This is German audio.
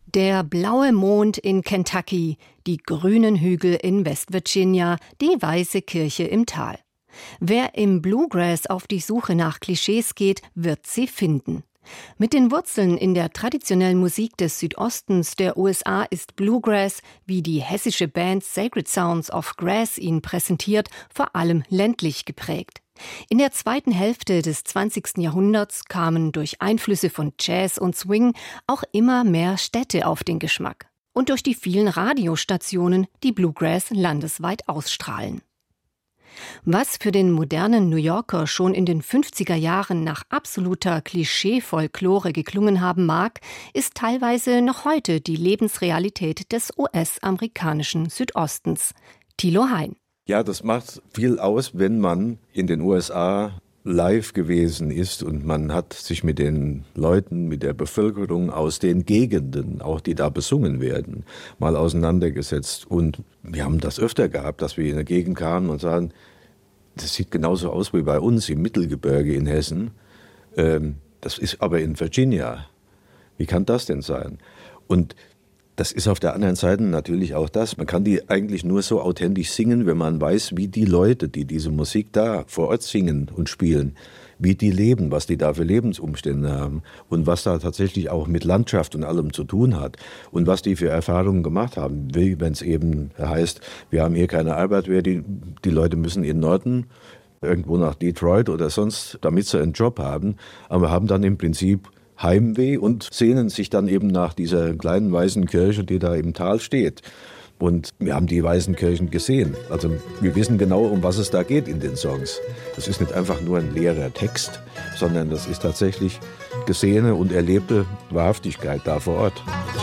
Der blaue Mond in Kentucky, die grünen Hügel in West Virginia, die weiße Kirche im Tal. Wer im Bluegrass auf die Suche nach Klischees geht, wird sie finden. Mit den Wurzeln in der traditionellen Musik des Südostens der USA ist Bluegrass, wie die hessische Band Sacred Sounds of Grass ihn präsentiert, vor allem ländlich geprägt. In der zweiten Hälfte des 20. Jahrhunderts kamen durch Einflüsse von Jazz und Swing auch immer mehr Städte auf den Geschmack. Und durch die vielen Radiostationen, die Bluegrass landesweit ausstrahlen. Was für den modernen New Yorker schon in den 50er Jahren nach absoluter Klischee-Folklore geklungen haben mag, ist teilweise noch heute die Lebensrealität des US-amerikanischen Südostens. Thilo Hein. Ja, das macht viel aus, wenn man in den USA live gewesen ist und man hat sich mit den Leuten, mit der Bevölkerung aus den Gegenden, auch die da besungen werden, mal auseinandergesetzt. Und wir haben das öfter gehabt, dass wir in eine Gegend kamen und sagen, das sieht genauso aus wie bei uns im Mittelgebirge in Hessen. Das ist aber in Virginia. Wie kann das denn sein? Und das ist auf der anderen Seite natürlich auch das. Man kann die eigentlich nur so authentisch singen, wenn man weiß, wie die Leute, die diese Musik da vor Ort singen und spielen, wie die leben, was die da für Lebensumstände haben und was da tatsächlich auch mit Landschaft und allem zu tun hat und was die für Erfahrungen gemacht haben. Wie wenn es eben heißt, wir haben hier keine Arbeit mehr, die Leute müssen in den Norden, irgendwo nach Detroit oder sonst, damit sie einen Job haben, aber haben dann im Prinzip Heimweh und sehnen sich dann eben nach dieser kleinen weißen Kirche, die da im Tal steht. Und wir haben die weißen Kirchen gesehen. Also wir wissen genau, um was es da geht in den Songs. Das ist nicht einfach nur ein leerer Text, sondern das ist tatsächlich gesehene und erlebte Wahrhaftigkeit da vor Ort.